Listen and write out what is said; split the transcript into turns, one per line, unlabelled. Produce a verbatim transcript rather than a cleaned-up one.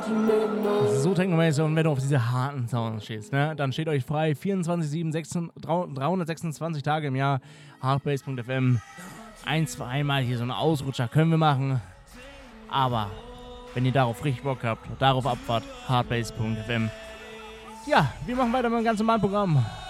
So Techno-mäßig, und wenn du auf diese harten Sounds stehst, ne, dann steht euch frei, vierundzwanzig sieben, dreihundertsechsundzwanzig Tage im Jahr, hardbass punkt f m. Ein, zweimal hier so einen Ausrutscher können wir machen, aber wenn ihr darauf richtig Bock habt, darauf abfahrt, hardbass punkt f m. Ja, wir machen weiter mit dem ganzen Programm.